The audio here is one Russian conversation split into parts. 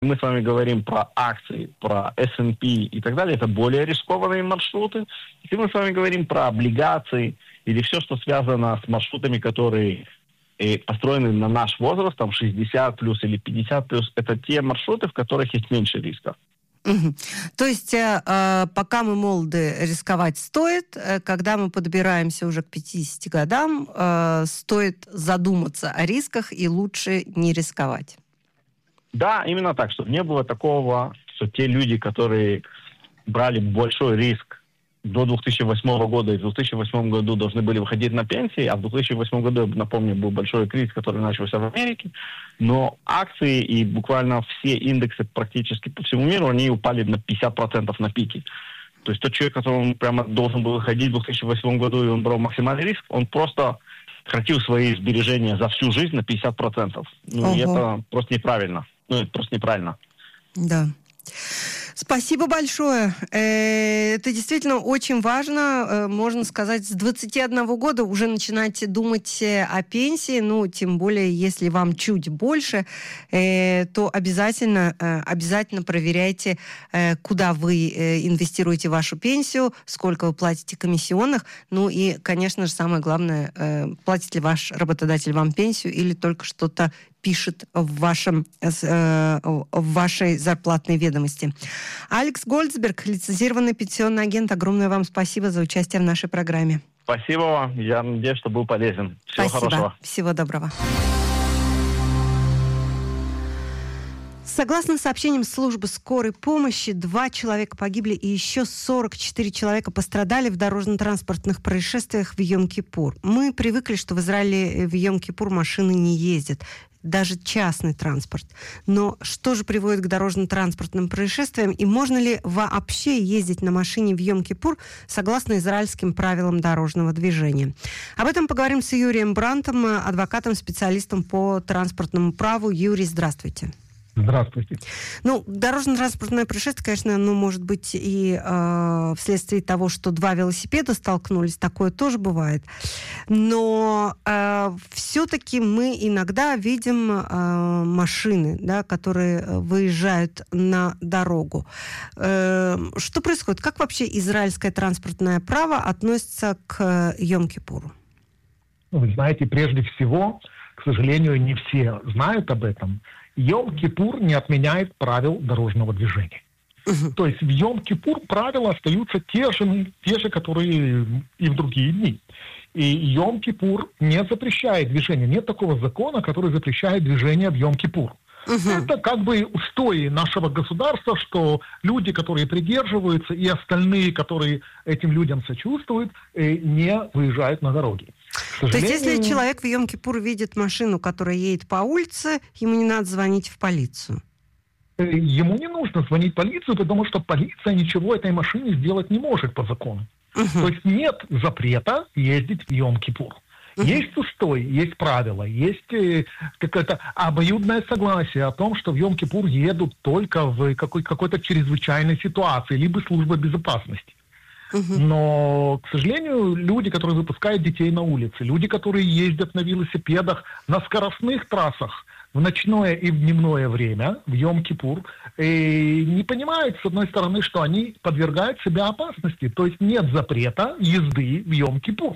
мы с вами говорим про акции, про S&P и так далее, это более рискованные маршруты. Если мы с вами говорим про облигации или все, что связано с маршрутами, которые построены на наш возраст, там 60 плюс или 50 плюс, это те маршруты, в которых есть меньше риска. Угу. То есть пока мы молоды, рисковать стоит, когда мы подбираемся уже к 50 годам, стоит задуматься о рисках и лучше не рисковать. Да, именно так, чтобы не было такого, что те люди, которые брали большой риск до 2008 года и в 2008 году должны были выходить на пенсии, а в 2008 году, напомню, был большой кризис, который начался в Америке, но акции и буквально все индексы практически по всему миру, они упали на 50% на пике. То есть тот человек, который прямо должен был выходить в 2008 году, и он брал максимальный риск, он просто сократил свои сбережения за всю жизнь на 50%. Ну, и это просто неправильно. Это просто неправильно. Да. Спасибо большое. Это действительно очень важно. Можно сказать, с 21 года уже начинать думать о пенсии. Ну, тем более, если вам чуть больше, то обязательно проверяйте, куда вы инвестируете вашу пенсию, сколько вы платите комиссионных. Ну и, конечно же, самое главное, платит ли ваш работодатель вам пенсию или только что-то пишет в вашей зарплатной ведомости. Алекс Гольцберг, лицензированный пенсионный агент, огромное вам спасибо за участие в нашей программе. Спасибо вам. Я надеюсь, что был полезен. Всего хорошего. Всего доброго. Согласно сообщениям службы скорой помощи, 2 человека погибли и еще 44 человека пострадали в дорожно-транспортных происшествиях в Йом-Кипур. Мы привыкли, что в Израиле в Йом-Кипур машины не ездят, даже частный транспорт. Но что же приводит к дорожно-транспортным происшествиям? И можно ли вообще ездить на машине в Йом-Кипур согласно израильским правилам дорожного движения? Об этом поговорим с Юрием Брантом, адвокатом, специалистом по транспортному праву. Юрий, здравствуйте. Здравствуйте. Ну, дорожно-транспортное происшествие, конечно, может быть и вследствие того, что 2 велосипеда столкнулись, такое тоже бывает. Но все-таки мы иногда видим машины, да, которые выезжают на дорогу. Что происходит? Как вообще израильское транспортное право относится к Йом-Кипуру? Вы знаете, прежде всего, к сожалению, не все знают об этом. Йом-Кипур не отменяет правил дорожного движения. То есть в Йом-Кипур правила остаются те же, которые и в другие дни. И Йом-Кипур не запрещает движение. Нет такого закона, который запрещает движение в Йом-Кипур. Это как бы устои нашего государства, что люди, которые придерживаются, и остальные, которые этим людям сочувствуют, не выезжают на дороги. То есть, если человек в Йом-Кипур видит машину, которая едет по улице, ему не надо звонить в полицию? Ему не нужно звонить в полицию, потому что полиция ничего этой машине сделать не может по закону. То есть нет запрета ездить в Йом-Кипур. Есть устой, есть правила, есть какое-то обоюдное согласие о том, что в Йом-Кипур едут только в какой-то чрезвычайной ситуации, либо служба безопасности. Но, к сожалению, люди, которые выпускают детей на улице, люди, которые ездят на велосипедах на скоростных трассах в ночное и в дневное время, в Йом-Кипур, не понимают, с одной стороны, что они подвергают себя опасности. То есть нет запрета езды в Йом-Кипур.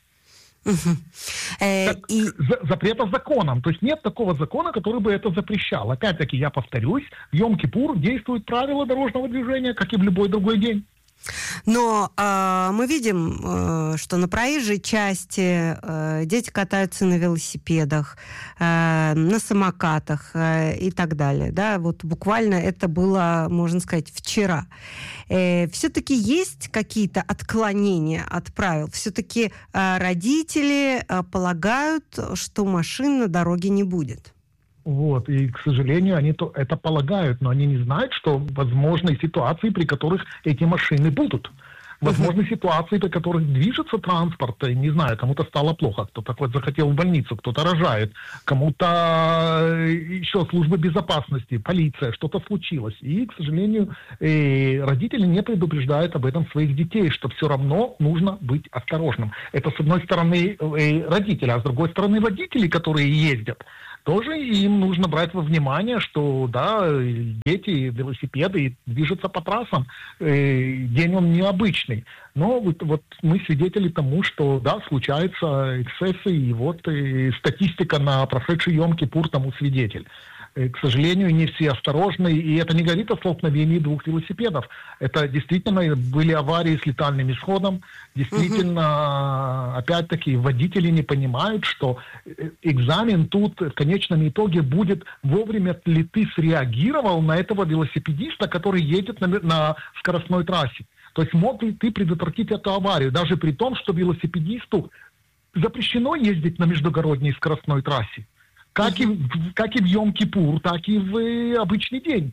Запрета законом. То есть нет такого закона, который бы это запрещал. Опять-таки, я повторюсь, в Йом-Кипур действуют правила дорожного движения, как и в любой другой день. Но мы видим, что на проезжей части дети катаются на велосипедах, на самокатах и так далее. Да? Вот буквально это было, можно сказать, вчера. Все-таки есть какие-то отклонения от правил? Все-таки родители полагают, что машин на дороге не будет? Вот, и, к сожалению, они это полагают, но они не знают, что возможны ситуации, при которых эти машины будут. Возможны ситуации, при которых движется транспорт, не знаю, кому-то стало плохо, кто-то захотел в больницу, кто-то рожает, кому-то еще служба безопасности, полиция, что-то случилось. И, к сожалению, родители не предупреждают об этом своих детей, что все равно нужно быть осторожным. Это, с одной стороны, родители, а с другой стороны, водители, которые ездят. тоже им нужно брать во внимание, что, да, дети, велосипеды движутся по трассам. День он необычный. Но вот мы свидетели тому, что, да, случаются эксцессы, и статистика на прошедший Йом-Кипур тому свидетель. К сожалению, не все осторожны, и это не говорит о столкновении двух велосипедов. Это действительно были аварии с летальным исходом. Действительно, опять-таки, водители не понимают, что экзамен тут в конечном итоге будет, вовремя ли ты среагировал на этого велосипедиста, который едет на скоростной трассе. То есть мог ли ты предотвратить эту аварию, даже при том, что велосипедисту запрещено ездить на междугородней скоростной трассе. Как и в Йом-Кипур, так и в обычный день.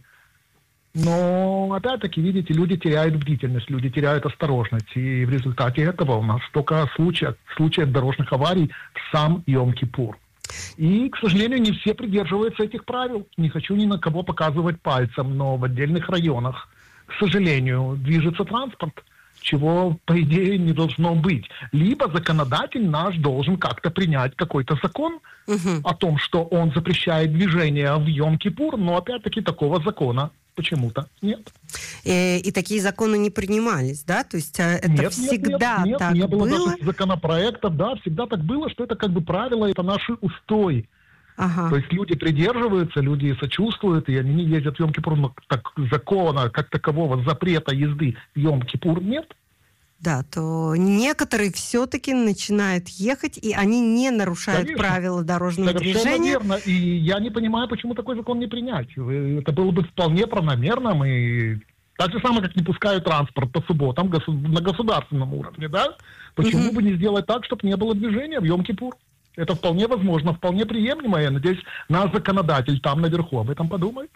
Но, опять-таки, видите, люди теряют бдительность, люди теряют осторожность. И в результате этого у нас столько случаев дорожных аварий в сам Йом-Кипур. И, к сожалению, не все придерживаются этих правил. Не хочу ни на кого показывать пальцем, но в отдельных районах, к сожалению, движется транспорт, чего, по идее, не должно быть. Либо законодатель наш должен как-то принять какой-то закон о том, что он запрещает движение в Йом-Кипур, но, опять-таки, такого закона почему-то нет. И такие законы не принимались, да? То есть это нет, всегда нет, так не было? было? Даже законопроектов, да, всегда так было, что это как бы правило, это наши устои. Ага. То есть люди придерживаются, люди сочувствуют, и они не ездят в Йом-Кипур, но так закона, как такового запрета езды в Йом-Кипур нет. Да, то некоторые все-таки начинают ехать, и они не нарушают Конечно. Правила дорожного Совершенно движения. верно. И я не понимаю, почему такой закон не принять. Это было бы вполне правомерным. И так же самое, как не пускают транспорт по субботам на государственном уровне, да? Почему бы не сделать так, чтобы не было движения в Йом-Кипур? Это вполне возможно, вполне приемлемо. Я надеюсь, наш законодатель там наверху об этом подумает.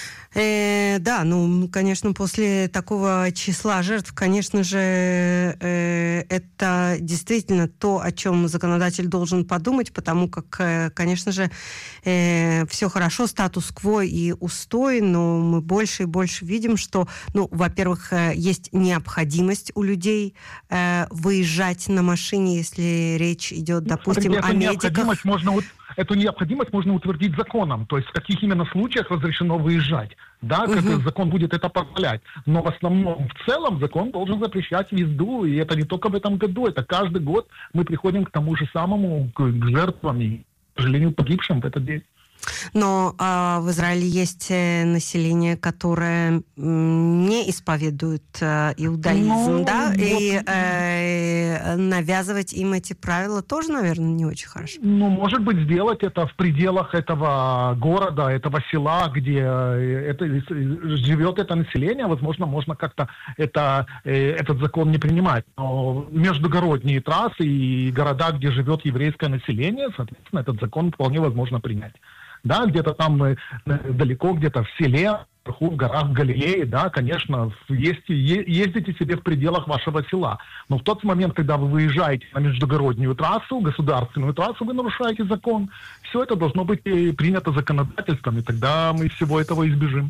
Да, ну, конечно, после такого числа жертв, конечно же, это действительно то, о чем законодатель должен подумать, потому как, конечно же, все хорошо, статус-кво и устой, но мы больше и больше видим, что, ну, во-первых, есть необходимость у людей выезжать на машине, если речь идет, допустим, о медиках. Эту необходимость можно утвердить законом, то есть в каких именно случаях разрешено выезжать, да, как закон будет это позволять. Но в основном, в целом, закон должен запрещать езду, и это не только в этом году, это каждый год мы приходим к тому же самому, к жертвам и, к сожалению, погибшим в этот день. Но в Израиле есть население, которое не исповедует иудаизм, да? И навязывать им эти правила тоже, наверное, не очень хорошо. Ну, может быть, сделать это в пределах этого города, этого села, где живет это население. Возможно, можно как-то этот закон не принимать. Но междугородние трассы и города, где живет еврейское население, соответственно, этот закон вполне возможно принять. Да, где-то там далеко, где-то в селе, в горах, в Галилее, да, конечно, ездите себе в пределах вашего села. Но в тот момент, когда вы выезжаете на междугороднюю трассу, государственную трассу, вы нарушаете закон. Все это должно быть принято законодательством, и тогда мы всего этого избежим.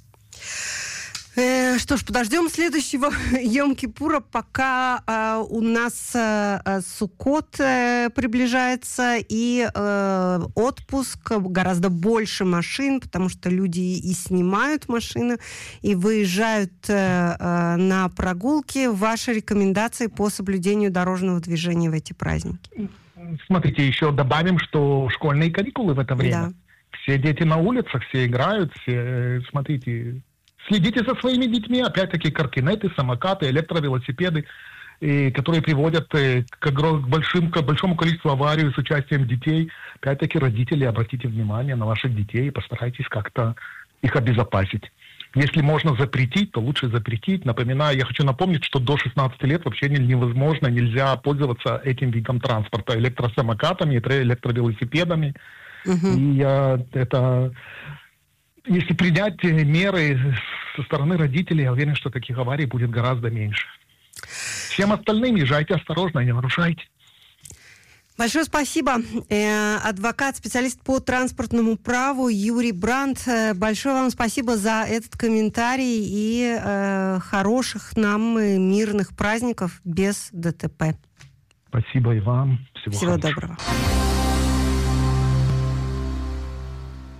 Что ж, подождем следующего Йом-Кипура, пока у нас Суккот приближается и отпуск, гораздо больше машин, потому что люди и снимают машины, и выезжают на прогулки. Ваши рекомендации по соблюдению дорожного движения в эти праздники? Смотрите, еще добавим, что школьные каникулы в это время. Да. Все дети на улицах, все играют, все, смотрите... Следите за своими детьми, опять-таки, каркинеты, самокаты, электровелосипеды, которые приводят к большому количеству аварий с участием детей. Опять-таки, родители, обратите внимание на ваших детей и постарайтесь как-то их обезопасить. Если можно запретить, то лучше запретить. Напоминаю, я хочу напомнить, что до 16 лет вообще невозможно, нельзя пользоваться этим видом транспорта, электросамокатами, электровелосипедами. И если принять меры со стороны родителей, я уверен, что таких аварий будет гораздо меньше. Всем остальным езжайте осторожно и не нарушайте. Большое спасибо. Адвокат, специалист по транспортному праву Юрий Брандт. Большое вам спасибо за этот комментарий и хороших нам мирных праздников без ДТП. Спасибо и вам. Всего доброго.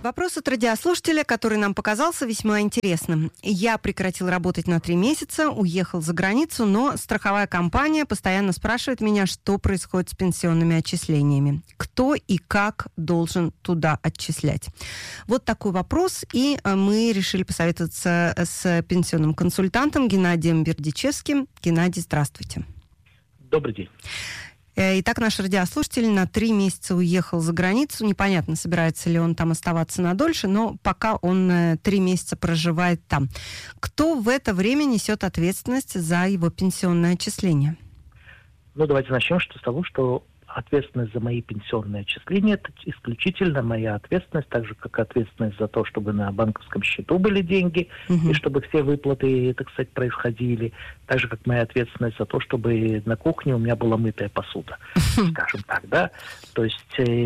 Вопрос от радиослушателя, который нам показался весьма интересным. Я прекратил работать на 3 месяца, уехал за границу, но страховая компания постоянно спрашивает меня, что происходит с пенсионными отчислениями. Кто и как должен туда отчислять? Вот такой вопрос, и мы решили посоветоваться с пенсионным консультантом Геннадием Бердичевским. Геннадий, здравствуйте. Добрый день. Итак, наш радиослушатель на 3 месяца уехал за границу. Непонятно, собирается ли он там оставаться надольше, но пока он 3 месяца проживает там. Кто в это время несет ответственность за его пенсионное отчисление? Ну, давайте начнем с того, что ответственность за мои пенсионные отчисления – это исключительно моя ответственность, так же, как ответственность за то, чтобы на банковском счету были деньги, и чтобы все выплаты, так сказать, происходили, так же, как моя ответственность за то, чтобы на кухне у меня была мытая посуда, скажем так, да. То есть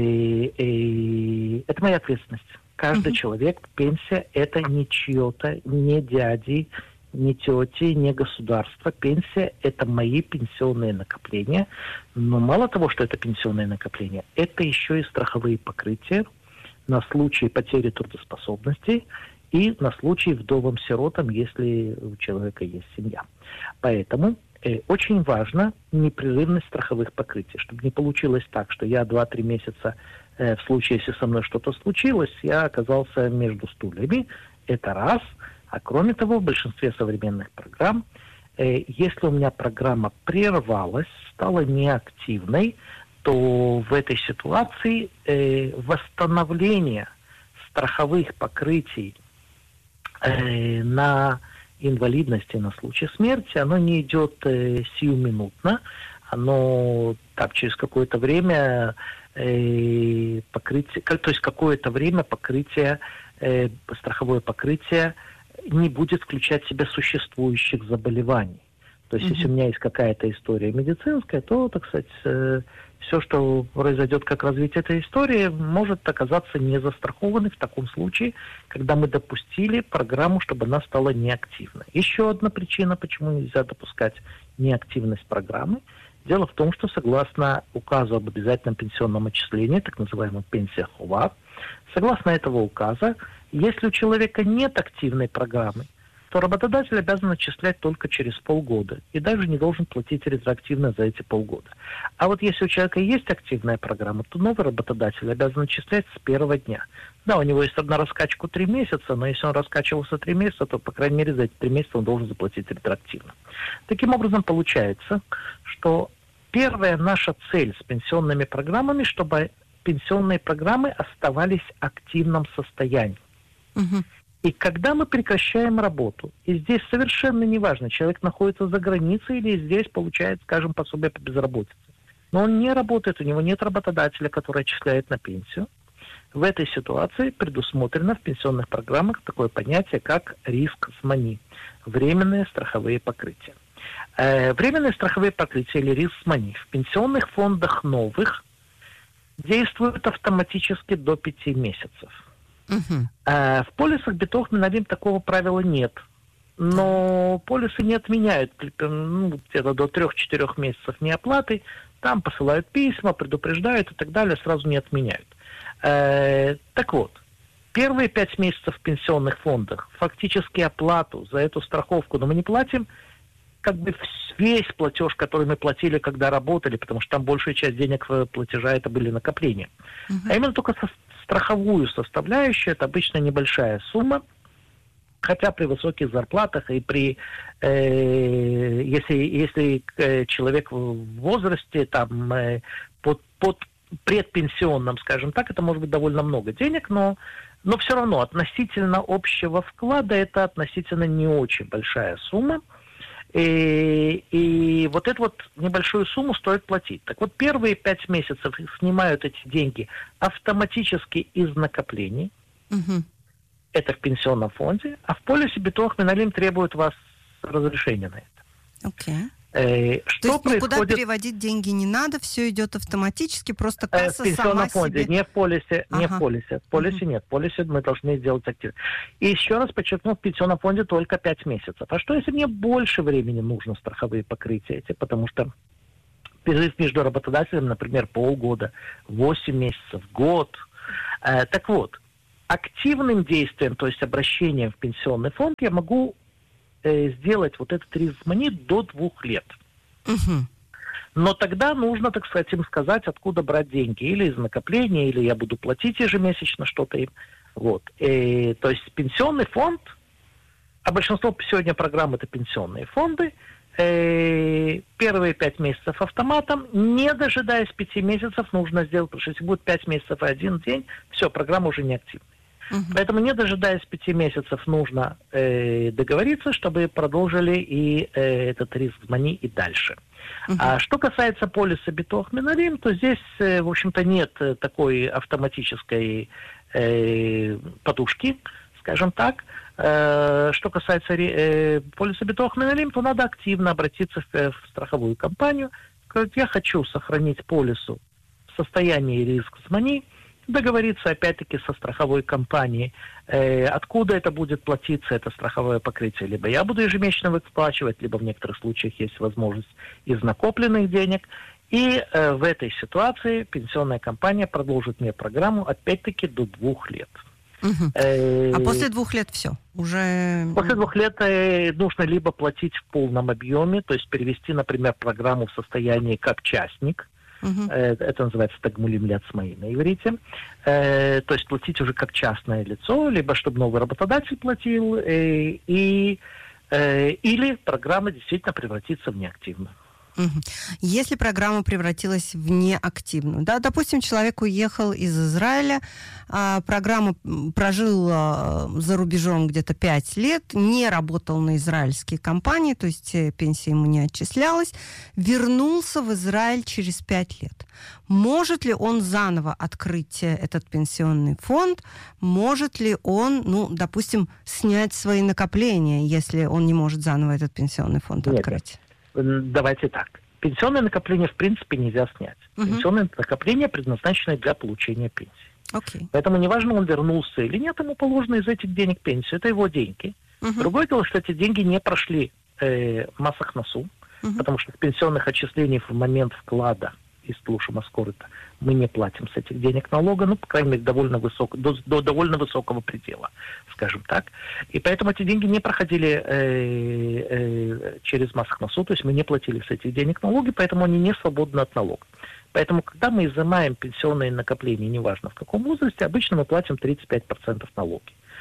это моя ответственность. Каждый человек, пенсия – это не чье-то, не дяди, не тети, не государство. Пенсия – это мои пенсионные накопления. Но мало того, что это пенсионные накопления, это еще и страховые покрытия на случай потери трудоспособности и на случай вдовам-сиротам, если у человека есть семья. Поэтому очень важна непрерывность страховых покрытий, чтобы не получилось так, что я 2-3 месяца, в случае, если со мной что-то случилось, я оказался между стульями. Это раз. А кроме того, в большинстве современных программ, если у меня программа прервалась, стала неактивной, то в этой ситуации восстановление страховых покрытий на инвалидность и на случай смерти, оно не идет сиюминутно, оно так через какое-то время покрытие, то есть какое-то время покрытие, страховое покрытие не будет включать в себя существующих заболеваний. То есть, если у меня есть какая-то история медицинская, то, так сказать, все, что произойдет как развитие этой истории, может оказаться не застрахованной в таком случае, когда мы допустили программу, чтобы она стала неактивной. Еще одна причина, почему нельзя допускать неактивность программы. Дело в том, что согласно указу об обязательном пенсионном отчислении, так называемому пенсия хова, согласно этого указа, если у человека нет активной программы, то работодатель обязан отчислять только через полгода и даже не должен платить ретроактивно за эти полгода. А вот если у человека есть активная программа, то новый работодатель обязан отчислять с первого дня. Да, у него есть на раскачку 3 месяца, но если он раскачивался 3 месяца, то, по крайней мере, за эти 3 месяца он должен заплатить ретроактивно. Таким образом, получается, что первая наша цель с пенсионными программами, чтобы пенсионные программы оставались в активном состоянии. И когда мы прекращаем работу, и здесь совершенно неважно, человек находится за границей или здесь получает, скажем, пособие по безработице, но он не работает, у него нет работодателя, который отчисляет на пенсию, в этой ситуации предусмотрено в пенсионных программах такое понятие, как риск-смани, временные страховые покрытия. Временные страховые покрытия или риск-смани в пенсионных фондах новых действуют автоматически до 5 месяцев. В полисах Битох Миналим такого правила нет. Но полисы не отменяют где-то до 3-4 месяцев неоплаты. Там посылают письма, предупреждают и так далее, сразу не отменяют. Так вот, первые 5 месяцев в пенсионных фондах фактически оплату за эту страховку, но мы не платим как бы весь платеж, который мы платили, когда работали, потому что там большая часть денег платежа это были накопления. А именно только страховую составляющую, это обычно небольшая сумма, хотя при высоких зарплатах и при, если человек в возрасте, там, под предпенсионном, скажем так, это может быть довольно много денег, но все равно относительно общего вклада это относительно не очень большая сумма. И вот эту вот небольшую сумму стоит платить. Так вот, первые 5 месяцев снимают эти деньги автоматически из накоплений. Это в пенсионном фонде. А в полисе Битох Миналим требует вас разрешения на это. То есть никуда переводить деньги не надо, все идет автоматически, просто касса в пенсионном сама фонде, себе... не в полисе, не в полисе. В полисе нет, в полисе мы должны сделать активно. И еще раз подчеркну, в пенсионном фонде только 5 месяцев. А что, если мне больше времени нужно страховые покрытия эти? Потому что перерыв между работодателем, например, полгода, 8 месяцев, год. Так вот, активным действием, то есть обращением в пенсионный фонд, я могу сделать вот этот риск money до 2 лет. Но тогда нужно, так сказать, им сказать, откуда брать деньги. Или из накопления, или я буду платить ежемесячно что-то им. Вот. То есть пенсионный фонд, а большинство сегодня программ это пенсионные фонды, первые 5 месяцев автоматом, не дожидаясь 5 месяцев, нужно сделать, потому что если будет 5 месяцев и 1 день, все, программа уже не активна. Поэтому, не дожидаясь 5 месяцев, нужно договориться, чтобы продолжили и этот риск money и дальше. А что касается полиса Битох Миналим, то здесь, в общем-то, нет такой автоматической подушки, скажем так. Что касается полиса Битох Миналим, то надо активно обратиться в страховую компанию, сказать, я хочу сохранить полису в состоянии риск money, договориться опять-таки со страховой компанией, откуда это будет платиться, это страховое покрытие. Либо я буду ежемесячно выплачивать, либо в некоторых случаях есть возможность из накопленных денег. И в этой ситуации пенсионная компания продолжит мне программу опять-таки до 2 лет. А после 2 лет все? Уже... После 2 лет нужно либо платить в полном объеме, то есть перевести, например, программу в состоянии как частник. Это называется тагмулим ляцмаи на иврите. То есть платить уже как частное лицо, либо чтобы новый работодатель платил, или программа действительно превратится в неактивную. Если программа превратилась в неактивную, да, допустим, человек уехал из Израиля, программа прожил за рубежом где-то 5 лет, не работал на израильские компании, то есть пенсия ему не отчислялась, вернулся в Израиль через 5 лет. Может ли он заново открыть этот пенсионный фонд? Может ли он, допустим, снять свои накопления, если он не может заново этот пенсионный фонд открыть? Давайте так. Пенсионное накопление, в принципе, нельзя снять. Пенсионное накопление предназначено для получения пенсии. Поэтому неважно, он вернулся или нет, ему положено из этих денег пенсию. Это его деньги. Другое дело, что эти деньги не прошли мас акнасу, потому что с пенсионных отчислений в момент вклада из Тлуша Маскорита мы не платим с этих денег налога, по крайней мере, до довольно высокого предела, скажем так. И поэтому эти деньги не проходили через мас акнасу, то есть мы не платили с этих денег налоги, поэтому они не свободны от налога. Поэтому, когда мы изымаем пенсионные накопления, неважно в каком возрасте, обычно мы платим 35% налог.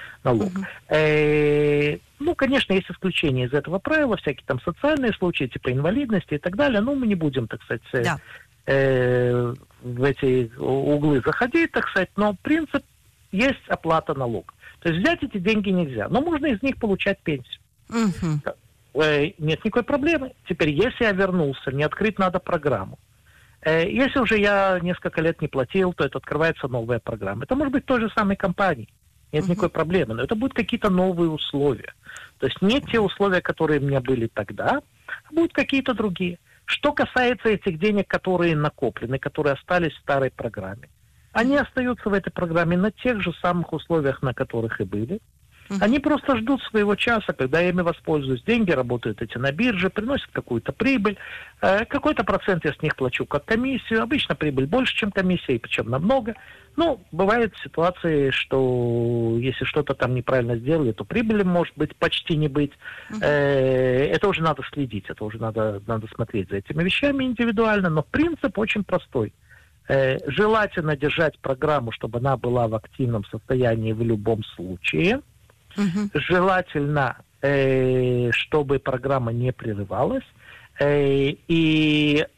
Конечно, есть исключения из этого правила, всякие там социальные случаи, типа инвалидности и так далее, но мы не будем, так сказать, в эти углы заходить, так сказать, но принцип есть оплата налога. То есть взять эти деньги нельзя, но можно из них получать пенсию. Нет никакой проблемы. Теперь, если я вернулся, мне открыть надо программу. Если уже я несколько лет не платил, то это открывается новая программа. Это может быть той же самой компании. Нет никакой проблемы, но это будут какие-то новые условия. То есть не те условия, которые у меня были тогда, а будут какие-то другие. Что касается этих денег, которые накоплены, которые остались в старой программе, они остаются в этой программе на тех же самых условиях, на которых и были. Они просто ждут своего часа, когда я ими воспользуюсь. Деньги работают эти на бирже, приносят какую-то прибыль. Какой-то процент я с них плачу как комиссию. Обычно прибыль больше, чем комиссия, и причем намного. Бывают ситуации, что если что-то там неправильно сделали, то прибыли может быть почти не быть. Это уже надо следить, это уже надо смотреть за этими вещами индивидуально. Но принцип очень простой. Желательно держать программу, чтобы она была в активном состоянии в любом случае. Желательно, чтобы программа не прерывалась. И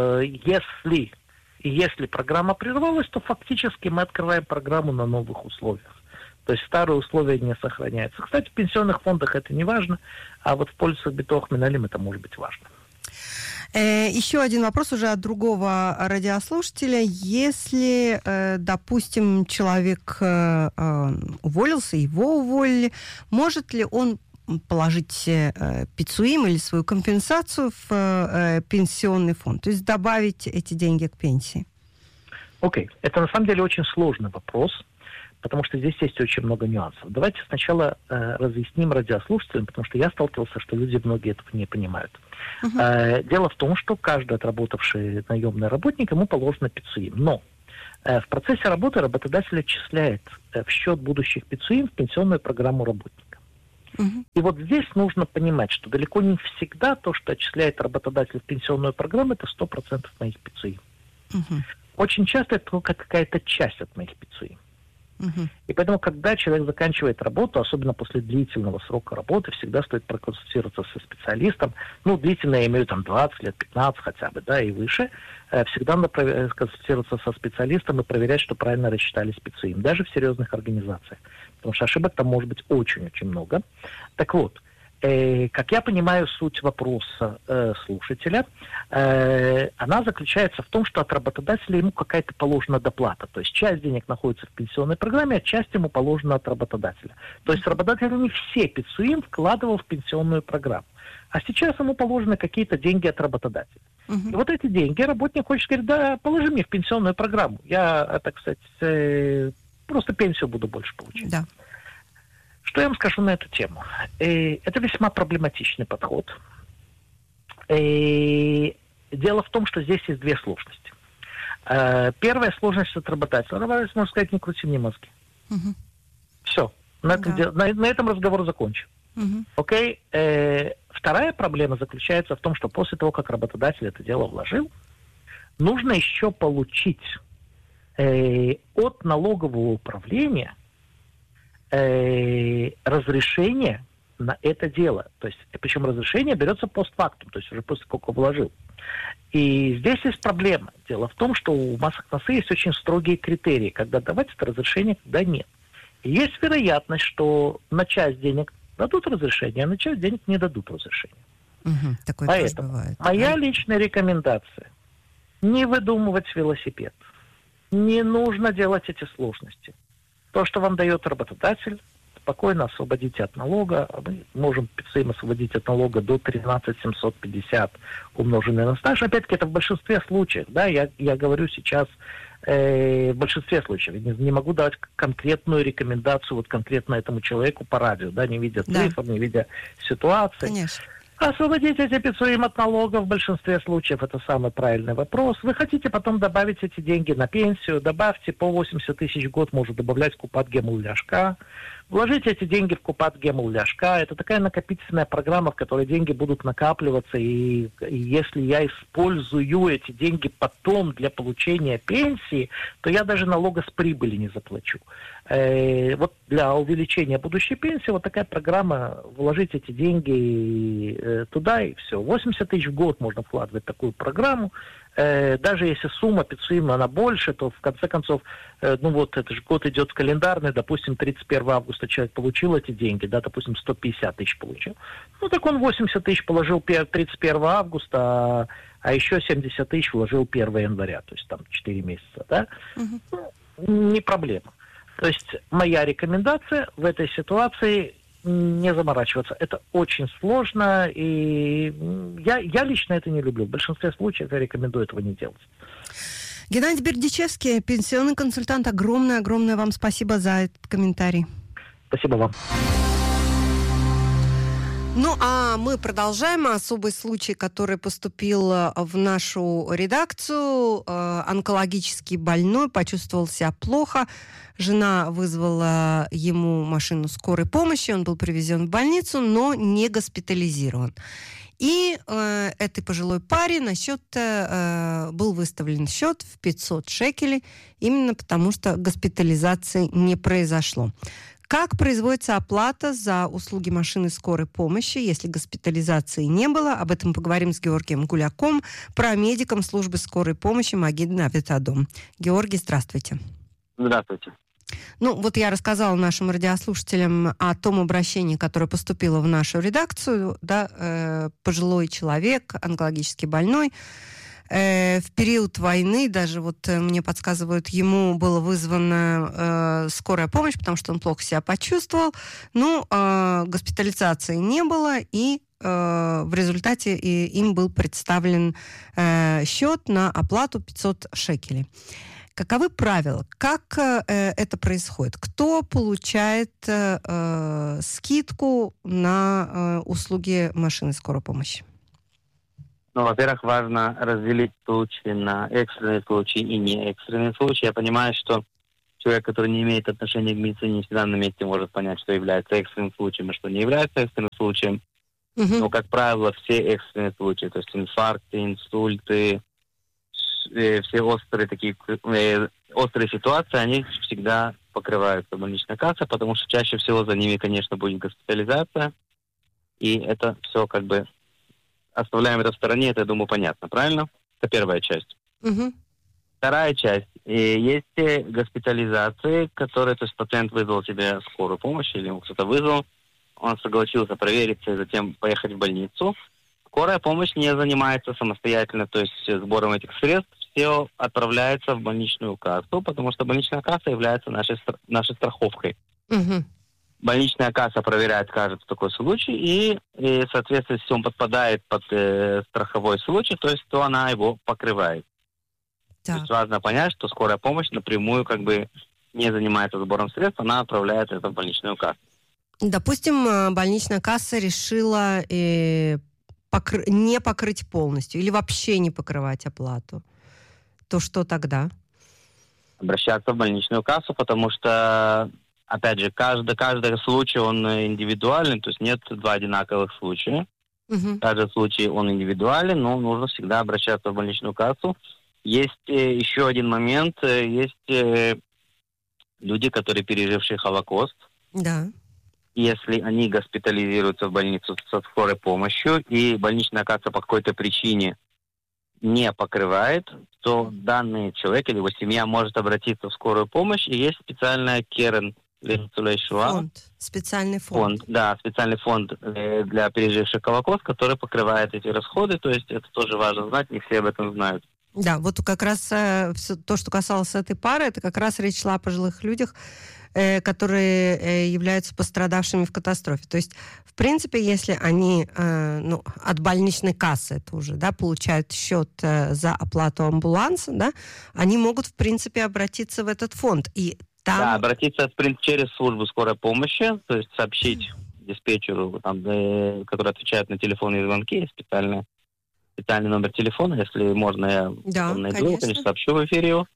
если программа прервалась, то фактически мы открываем программу на новых условиях. То есть старые условия не сохраняются. Кстати, в пенсионных фондах это не важно, а вот в полисах Битох Миналим это может быть важно. Еще один вопрос уже от другого радиослушателя. Если, допустим, человек уволился, его уволили, может ли он положить пицуим или свою компенсацию в пенсионный фонд, то есть добавить эти деньги к пенсии? Окей. Это на самом деле очень сложный вопрос, потому что здесь есть очень много нюансов. Давайте сначала разъясним радиослушателям, потому что я сталкивался, что люди многие этого не понимают. Дело в том, что каждый отработавший наемный работник, ему положено пицуим. Но В процессе работы работодатель отчисляет в счет будущих пицуим в пенсионную программу работника. И вот здесь нужно понимать, что далеко не всегда то, что отчисляет работодатель в пенсионную программу, это 100% моих пицуим. Очень часто это только какая-то часть от моих пицуим. И поэтому, когда человек заканчивает работу, особенно после длительного срока работы, всегда стоит проконсультироваться со специалистом. Ну, длительно я имею там 20 лет, 15 хотя бы, да, и выше. Всегда надо консультироваться со специалистом и проверять, что правильно рассчитали спецуим, даже в серьезных организациях. Потому что ошибок там может быть очень-очень много. Так вот, как я понимаю суть вопроса слушателя, она заключается в том, что от работодателя ему какая-то положена доплата. То есть часть денег находится в пенсионной программе, а часть ему положена от работодателя. То есть работодатель не все пицуим вкладывал в пенсионную программу. А сейчас ему положены какие-то деньги от работодателя. И вот эти деньги работник хочет сказать, да, положи мне в пенсионную программу. Я, так сказать, просто пенсию буду больше получать. Да. Что я вам скажу на эту тему? Это весьма проблематичный подход. Дело в том, что здесь есть две сложности. Первая сложность от работодателя. Работодатель может сказать, не крути мне мозги. Все. На этом разговор закончен. Окей? Вторая проблема заключается в том, что после того, как работодатель это дело вложил, нужно еще получить от налогового управления разрешение на это дело. То есть, причем разрешение берется постфактум, то есть уже после того, как вложил. И здесь есть проблема. Дело в том, что у Масахнасы есть очень строгие критерии, когда давать это разрешение, когда нет. И есть вероятность, что на часть денег дадут разрешение, а на часть денег не дадут разрешение. Такое Поэтому тоже бывает. моя личная рекомендация – не выдумывать велосипед. Не нужно делать эти сложности. То, что вам дает работодатель, спокойно освободите от налога. Мы можем пицуим освободить от налога до 13 750 умноженное на стаж. Опять-таки, это в большинстве случаев. Да, я говорю сейчас в большинстве случаев. Не могу давать конкретную рекомендацию вот конкретно этому человеку по радио, да, не видя цифр, не видя ситуации. Конечно. Освободить эти пицуим от налога в большинстве случаев – это самый правильный вопрос. Вы хотите потом добавить эти деньги на пенсию, добавьте по 80 тысяч в год, может добавлять купат гемул-ляшка. Вложите эти деньги в купат гемул-ляшка. Это такая накопительная программа, в которой деньги будут накапливаться. И если я использую эти деньги потом для получения пенсии, то я даже налога с прибыли не заплачу. Вот для увеличения будущей пенсии вот такая программа, вложить эти деньги туда и все. 80 тысяч в год можно вкладывать в такую программу. Даже если сумма пицуима она больше, то в конце концов, ну вот этот же год идет календарный, допустим, 31 августа человек получил эти деньги, да, допустим, 150 тысяч получил. Ну так он 80 тысяч положил 31 августа, а еще 70 тысяч вложил 1 января, то есть там 4 месяца, да. Ну, не проблема. То есть моя рекомендация в этой ситуации не заморачиваться. Это очень сложно, и я лично это не люблю. В большинстве случаев я рекомендую этого не делать. Геннадий Бердичевский, пенсионный консультант. Огромное вам спасибо за этот комментарий. Спасибо вам. Ну, а мы продолжаем. Особый случай, который поступил в нашу редакцию. Онкологически больной, почувствовал себя плохо. Жена вызвала ему машину скорой помощи. Он был привезен в больницу, но не госпитализирован. И этой пожилой паре на счет был выставлен счет в 500 шекелей, именно потому что госпитализации не произошло. Как производится оплата за услуги машины скорой помощи, если госпитализации не было? Об этом поговорим с Георгием Гуляком, парамедиком службы скорой помощи Магиден Авет Адом. Георгий, здравствуйте. Здравствуйте. Ну, вот я рассказала нашим радиослушателям о том обращении, которое поступило в нашу редакцию. Да, пожилой человек, онкологически больной. В период войны, даже вот мне подсказывают, ему была вызвана скорая помощь, потому что он плохо себя почувствовал. Ну, госпитализации не было, и в результате им был представлен счет на оплату 500 шекелей. Каковы правила? Как это происходит? Кто получает скидку на услуги машины скорой помощи? Ну, во-первых, важно разделить случаи на экстренные случаи и не экстренные случаи. Я понимаю, что человек, который не имеет отношения к медицине, не всегда на месте может понять, что является экстренным случаем и что не является экстренным случаем. Но, как правило, все экстренные случаи, то есть инфаркты, инсульты, все острые ситуации, они всегда покрываются больничной кассой, потому что чаще всего за ними, конечно, будет госпитализация. И это все как бы оставляем это в стороне, это, я думаю, понятно, правильно? Это первая часть. Вторая часть. Есть госпитализации, которые, то есть пациент вызвал тебе скорую помощь или ему кто-то вызвал, он согласился провериться и затем поехать в больницу. Скорая помощь не занимается самостоятельно, то есть сбором этих средств, все отправляется в больничную кассу, потому что больничная касса является нашей страховкой. Больничная касса проверяет каждый такой случай, и соответственно, если он подпадает под страховой случай, то есть то она его покрывает. То есть важно понять, что скорая помощь напрямую как бы не занимается сбором средств, она отправляет это в больничную кассу. Допустим, больничная касса решила не покрыть полностью или вообще не покрывать оплату. То что тогда? Обращаться в больничную кассу, потому что, опять же, каждый случай, он индивидуальный, то есть нет два одинаковых случая. Каждый случай, он индивидуален, но нужно всегда обращаться в больничную кассу. Есть еще один момент, есть люди, которые пережившие Холокост. Да. Если они госпитализируются в больницу со скорой помощью, и больничная касса по какой-то причине не покрывает, то данный человек или его семья может обратиться в скорую помощь, и есть специальная Керен фонд, специальный фонд. Да, специальный фонд для переживших Холокост, который покрывает эти расходы, то есть это тоже важно знать, не все об этом знают. Да, вот как раз все то, что касалось этой пары, это как раз речь шла о пожилых людях, которые являются пострадавшими в катастрофе. То есть, в принципе, если они от больничной кассы это уже, да, получают счет за оплату амбуланса, да, они могут, в принципе, обратиться в этот фонд. И там... Да, обратиться через службу скорой помощи, то есть сообщить диспетчеру, который отвечает на телефонные звонки, есть специальный номер телефона, если можно, я найду, конечно, сообщу в эфире его.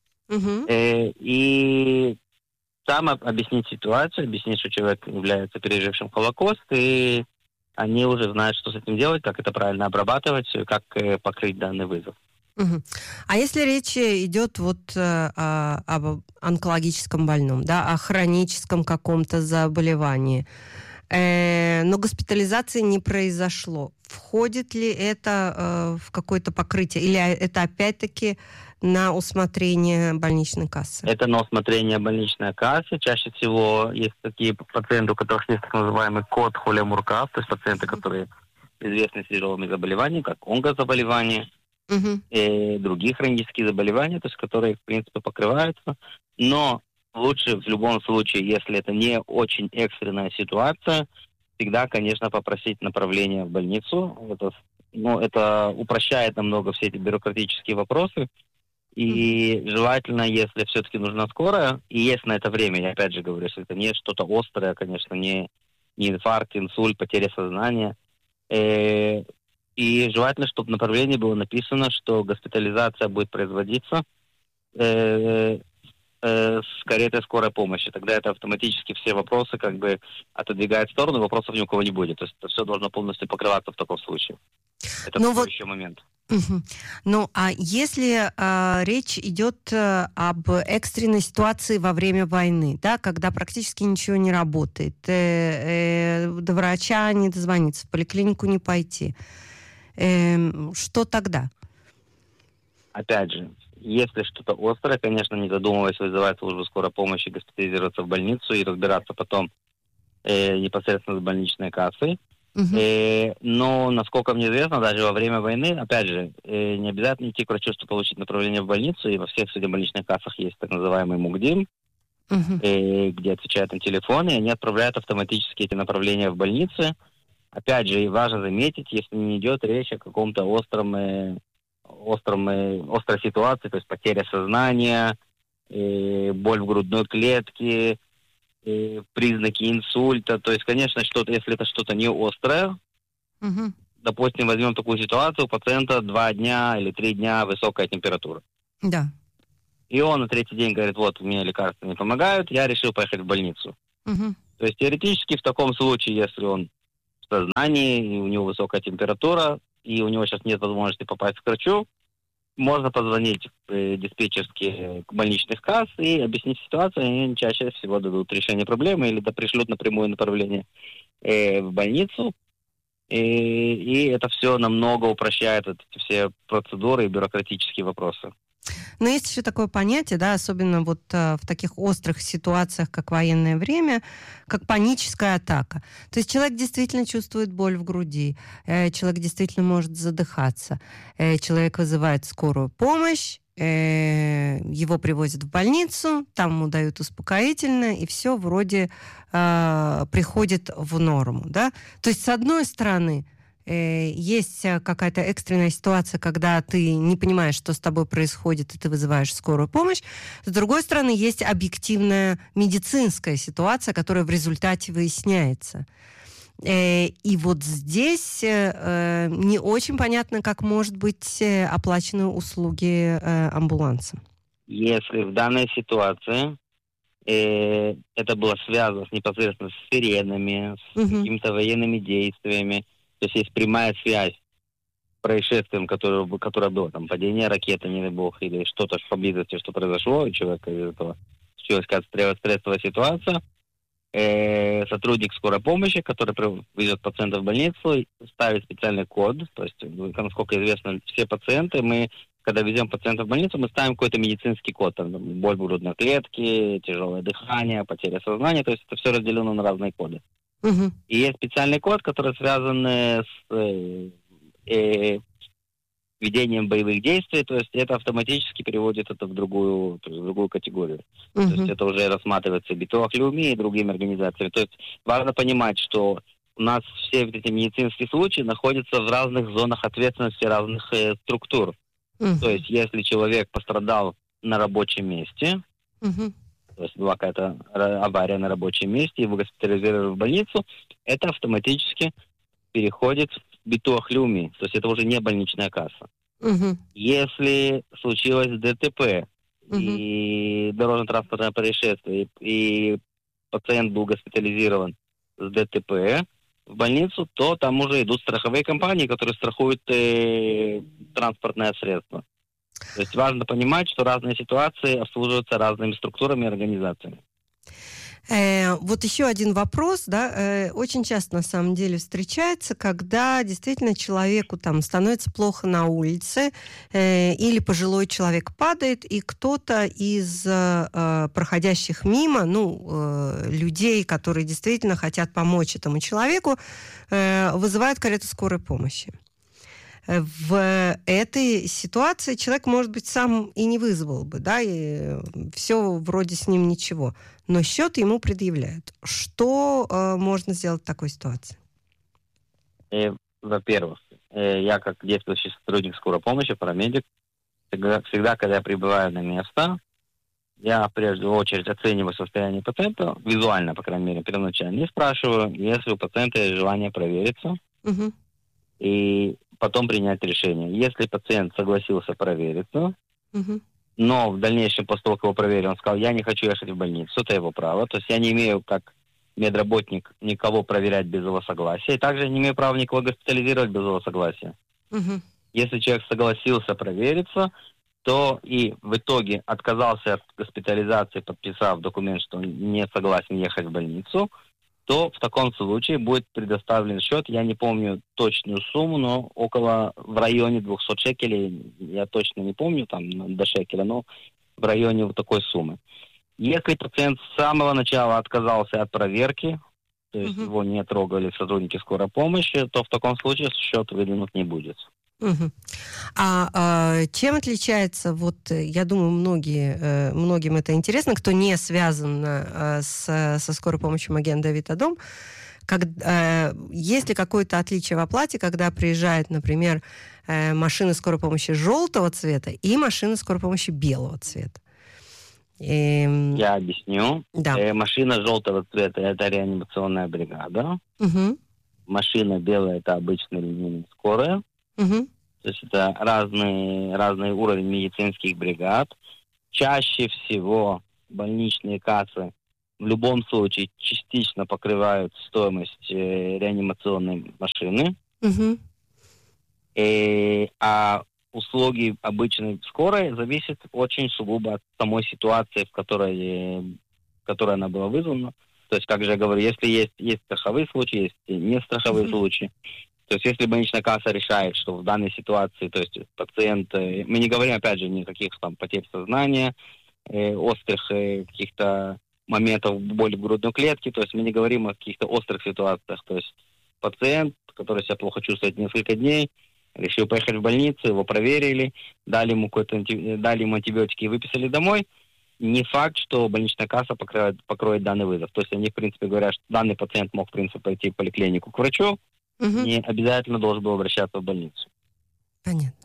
И там объяснить ситуацию, объяснить, что человек является пережившим Холокост, и они уже знают, что с этим делать, как это правильно обрабатывать, как покрыть данный вызов. А если речь идет об онкологическом больном, да, о хроническом каком-то заболевании, но госпитализации не произошло, входит ли это в какое-то покрытие, или это опять-таки на усмотрение больничной кассы? Это на усмотрение больничной кассы. Чаще всего есть такие пациенты, у которых есть так называемый код Холе-Муркав, то есть пациенты, которые известны с тяжелыми заболеваниями, как онкозаболевания, и другие хронические заболевания, то есть которые, в принципе, покрываются. Но лучше в любом случае, если это не очень экстренная ситуация, всегда, конечно, попросить направление в больницу. Это упрощает намного все эти бюрократические вопросы. И желательно, если все-таки нужна скорая, и есть на это время, я опять же говорю, если это не что-то острое, конечно, не инфаркт, инсульт, потеря сознания. И желательно, чтобы в направлении было написано, что госпитализация будет производиться с каретой скорой помощи. Тогда это автоматически все вопросы как бы отодвигает в сторону, вопросов ни у кого не будет. То есть это все должно полностью покрываться в таком случае. Это еще момент. Ну, а если речь идет об экстренной ситуации во время войны, да, когда практически ничего не работает, до врача не дозвониться, в поликлинику не пойти, что тогда? Опять же, если что-то острое, конечно, не задумываясь, вызывать службу скорой помощи, госпитализироваться в больницу и разбираться потом непосредственно с больничной кассой. Но, насколько мне известно, даже во время войны, опять же, не обязательно идти к врачу, чтобы получить направление в больницу, и во всех судебно-больничных кассах есть так называемый МУГДИМ, где отвечают на телефоны, и они отправляют автоматически эти направления в больницы. Опять же, и важно заметить, если не идет речь о каком-то острой ситуации, то есть потеря сознания, боль в грудной клетке, признаки инсульта. То есть, конечно, если это что-то не острое, допустим, возьмем такую ситуацию, у пациента 2 дня или 3 дня высокая температура. Да. И он на 3-й день говорит, вот, мне лекарства не помогают, я решил поехать в больницу. Угу. То есть теоретически в таком случае, если он в сознании, и у него высокая температура, и у него сейчас нет возможности попасть к врачу, можно позвонить в диспетчерские больничных касс и объяснить ситуацию, и они чаще всего дадут решение проблемы или пришлют напрямую направление в больницу. И это все намного упрощает эти все процедуры и бюрократические вопросы. Но есть еще такое понятие, да, особенно вот в таких острых ситуациях, как военное время, как паническая атака. То есть человек действительно чувствует боль в груди, человек действительно может задыхаться, человек вызывает скорую помощь, его привозят в больницу, там ему дают успокоительное, и все вроде приходит в норму, да. То есть, с одной стороны, есть какая-то экстренная ситуация, когда ты не понимаешь, что с тобой происходит, и ты вызываешь скорую помощь. С другой стороны, есть объективная медицинская ситуация, которая в результате выясняется. И вот здесь не очень понятно, как может быть оплачены услуги амбуланса. Если в данной ситуации это было связано непосредственно с сиренами, с какими-то военными действиями, то есть прямая связь с происшествием, которое было, там, падение ракеты, не дай бог, или что-то поблизости, что произошло, у человека из этого случилась какая-то стрессовая ситуация, сотрудник скорой помощи, который везет пациента в больницу, ставит специальный код, то есть, насколько известно, все пациенты, мы, когда везем пациента в больницу, мы ставим какой-то медицинский код, там, боль в грудной клетке, тяжелое дыхание, потеря сознания, то есть это все разделено на разные коды. И есть специальный код, который связан с ведением боевых действий, то есть это автоматически переводит это в другую категорию. То есть это уже рассматривается Битуах Леуми и другими организациями. То есть важно понимать, что у нас все эти медицинские случаи находятся в разных зонах ответственности разных структур. То есть если человек пострадал на рабочем месте, то есть была какая-то авария на рабочем месте, его госпитализировали в больницу, это автоматически переходит в Битуах Леуми, то есть это уже не больничная касса. Если случилось ДТП и дорожно-транспортное происшествие, и пациент был госпитализирован с ДТП в больницу, то там уже идут страховые компании, которые страхуют транспортное средство. То есть важно понимать, что разные ситуации обслуживаются разными структурами и организациями. Вот еще один вопрос, да, очень часто на самом деле встречается, когда действительно человеку там становится плохо на улице, или пожилой человек падает, и кто-то из проходящих мимо, людей, которые действительно хотят помочь этому человеку, вызывают карету скорой помощи. В этой ситуации человек, может быть, сам и не вызвал бы, да, и все вроде с ним ничего, но счет ему предъявляют. Что можно сделать в такой ситуации? Во-первых, я как действующий сотрудник скорой помощи, парамедик, всегда, когда я прибываю на место, я, прежде очередь, оцениваю состояние пациента, визуально, по крайней мере, первоначально, и спрашиваю, если у пациента есть желание провериться, и потом принять решение. Если пациент согласился провериться, но в дальнейшем, после того, как его проверили, он сказал, я не хочу ехать в больницу, это его право, то есть я не имею, как медработник, никого проверять без его согласия, и также я не имею права никого госпитализировать без его согласия. Если человек согласился провериться, то и в итоге отказался от госпитализации, подписав документ, что он не согласен ехать в больницу, то в таком случае будет предоставлен счет, я не помню точную сумму, но в районе 200 шекелей, я точно не помню, там до шекеля, но в районе вот такой суммы. Если пациент с самого начала отказался от проверки, то есть его не трогали сотрудники скорой помощи, то в таком случае счет выдвинут не будет. Чем отличается, вот я думаю, многим это интересно, кто не связан со скорой помощью Маген-Давид Адом, есть ли какое-то отличие в оплате, когда приезжает, например, машина скорой помощи желтого цвета и машина скорой помощи белого цвета? Я объясню. Да. Машина желтого цвета – это реанимационная бригада. машина белая, это обычная линейная скорая. Угу. То есть это разный уровень медицинских бригад. Чаще всего больничные кассы в любом случае частично покрывают стоимость реанимационной машины. Угу. А услуги обычной скорой зависят очень сугубо от самой ситуации, в которой она была вызвана. То есть, как же я говорю, если есть страховые случаи, есть не страховые случаи. То есть, если больничная касса решает, что в данной ситуации, то есть пациент, мы не говорим, опять же, никаких там потерь сознания, острых каких-то моментов боли в грудной клетке, то есть мы не говорим о каких-то острых ситуациях. То есть пациент, который себя плохо чувствует несколько дней, решил поехать в больницу, его проверили, дали ему антибиотики и выписали домой. Не факт, что больничная касса покроет данный вызов. То есть они, в принципе, говорят, что данный пациент мог, в принципе, пойти в поликлинику к врачу, не обязательно должен был обращаться в больницу. Понятно.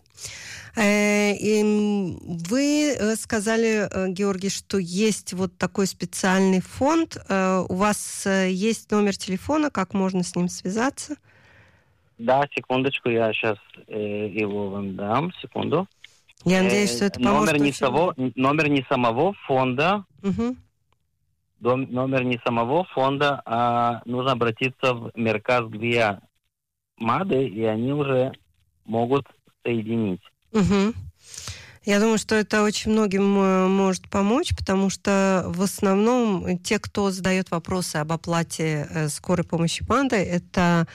И вы сказали, Георгий, что есть вот такой специальный фонд. У вас есть номер телефона, как можно с ним связаться? Да, секундочку, я сейчас его вам дам, секунду. Я надеюсь, что это поможет. Номер не самого фонда, номер не самого фонда, а нужно обратиться в Мерказ Гвия Мады, и они уже могут соединить. Угу. Я думаю, что это очень многим может помочь, потому что в основном те, кто задает вопросы об оплате скорой помощи Мады, это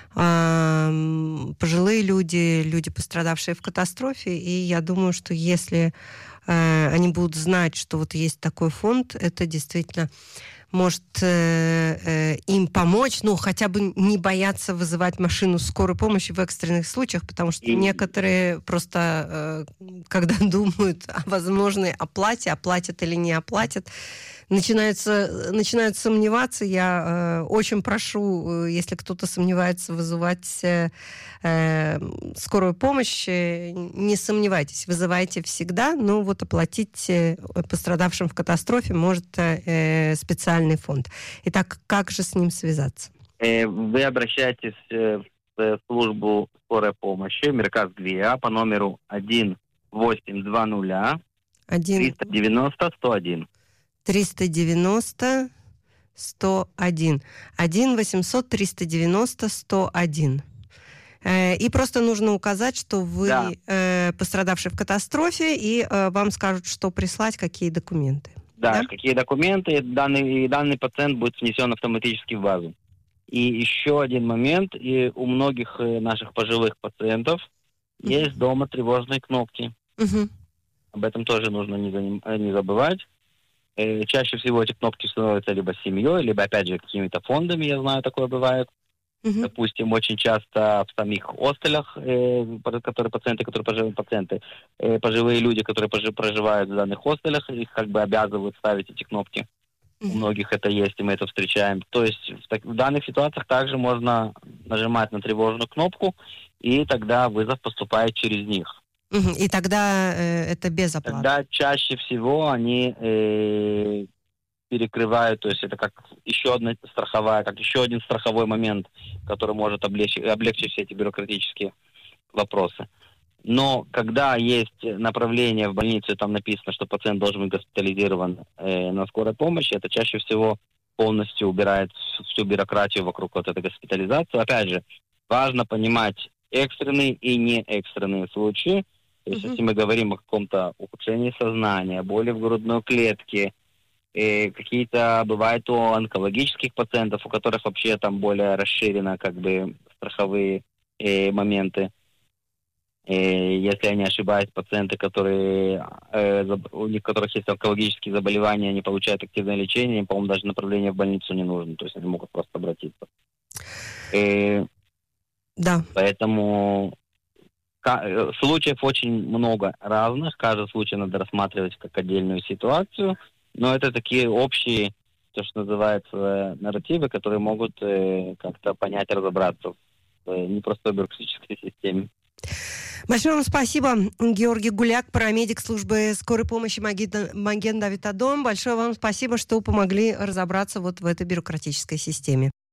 пожилые люди, пострадавшие в катастрофе, и я думаю, что если они будут знать, что вот есть такой фонд, это действительно может им помочь, ну, хотя бы не бояться вызывать машину скорой помощи в экстренных случаях, потому что некоторые просто, когда думают о возможной оплате, оплатят или не оплатят, начинают сомневаться. Я очень прошу, если кто-то сомневается, вызывать скорую помощь, не сомневайтесь, вызывайте всегда, но вот оплатить пострадавшим в катастрофе может специальный фонд. Итак, как же с ним связаться? Вы обращаетесь в службу скорой помощи Мерказ Гвия по номеру 1820 390 101. 390 101. 1-800-390-101. И просто нужно указать, что вы пострадавший в катастрофе, и вам скажут, что прислать, какие документы. Да, какие документы, данный пациент будет внесен автоматически в базу. И еще один момент, и у многих наших пожилых пациентов есть дома тревожные кнопки. Об этом тоже нужно не забывать. Чаще всего эти кнопки становятся либо семьей, либо, опять же, какими-то фондами, я знаю, такое бывает. Допустим, очень часто в самих хостелах, пожилые люди, которые проживают в данных хостелах, их как бы обязывают ставить эти кнопки. У многих это есть, и мы это встречаем. То есть в данных ситуациях также можно нажимать на тревожную кнопку, и тогда вызов поступает через них. И тогда это без оплаты? Тогда чаще всего они перекрывают, то есть это как еще один страховой момент, который может облегчить все эти бюрократические вопросы. Но когда есть направление в больницу, и там написано, что пациент должен быть госпитализирован на скорой помощи, это чаще всего полностью убирает всю бюрократию вокруг вот этой госпитализации. Опять же, важно понимать экстренные и не экстренные случаи. То есть если мы говорим о каком-то ухудшении сознания, боли в грудной клетке, какие-то бывают у онкологических пациентов, у которых вообще там более расширено как бы страховые моменты. Если я не ошибаюсь, пациенты, у которых есть онкологические заболевания, они получают активное лечение, им, по-моему, даже направление в больницу не нужно, то есть они могут просто обратиться. Да. Поэтому случаев очень много разных, каждый случай надо рассматривать как отдельную ситуацию, но это такие общие, то, что называется, нарративы, которые могут как-то понять, разобраться в непростой бюрократической системе. Большое вам спасибо, Георгий Гуляк, парамедик службы скорой помощи Маген Давид Адом. Большое вам спасибо, что помогли разобраться вот в этой бюрократической системе.